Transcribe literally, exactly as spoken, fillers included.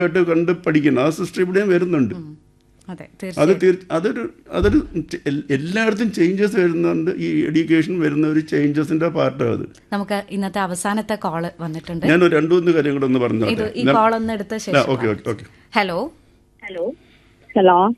ആയിട്ട് കണ്ട് പഠിക്കണം. ആ സിസ്റ്റം ഇവിടെയും വരുന്നുണ്ട്. അതെ, അത് തീർച്ചയായും. തീർ- അതൊരു അതൊരു ചെ- എൽ- എല്ലായിടത്തും ചേഞ്ചസ് വരുന്നുണ്ട്. ഈ എഡ്യൂക്കേഷൻ വരുന്ന ഒരു ചേഞ്ചസിന്റെ പാർട്ടാണ് അത്. നമുക്ക് ഇന്നത്തെ അവസാനത്തെ കോള് വന്നിട്ടുണ്ട്. ഞാൻ ഒരു രണ്ടു മൂന്ന് കാര്യങ്ങൾ ഒന്ന് ഇത് പറഞ്ഞോട്ടെ. ഈ കോൾ ഒന്ന് എടുത്ത ശേഷം okay okay okay hello hello hello